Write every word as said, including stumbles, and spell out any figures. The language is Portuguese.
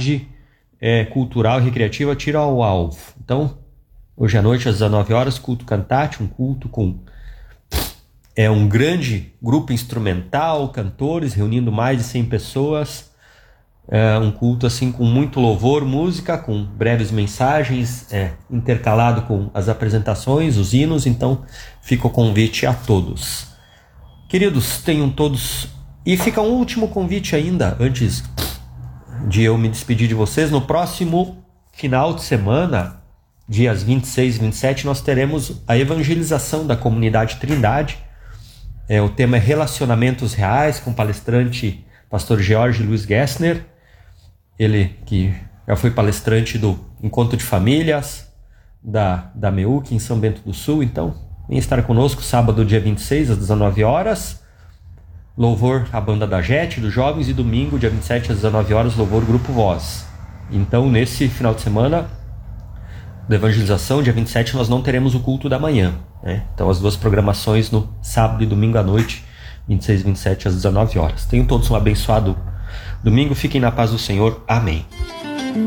atividade é, cultural e recreativa tira ao alvo. Então, hoje à noite, às dezenove horas, culto cantate, um culto com é, um grande grupo instrumental, cantores, reunindo mais de cem pessoas. É, um culto assim com muito louvor, música, com breves mensagens, é, intercalado com as apresentações, os hinos. Então, fica o convite a todos. Queridos, tenham todos... E fica um último convite ainda, antes de eu me despedir de vocês. No próximo final de semana, dias vinte e seis e vinte e sete, nós teremos a evangelização da comunidade Trindade. É, o tema é Relacionamentos Reais, com o palestrante pastor George Luiz Gessner. Ele que já foi palestrante do Encontro de Famílias, da, da M E U C em São Bento do Sul. Então, vem estar conosco sábado, dia vinte e seis, às dezenove horas. Louvor, a banda da Jet, dos jovens, e domingo, dia vinte e sete, às dezenove horas, louvor, Grupo Voz. Então, nesse final de semana da evangelização, dia vinte e sete, nós não teremos o culto da manhã, né? Então, as duas programações no sábado e domingo à noite, vinte e seis e vinte e sete, às dezenove horas. Tenham todos um abençoado domingo. Fiquem na paz do Senhor. Amém.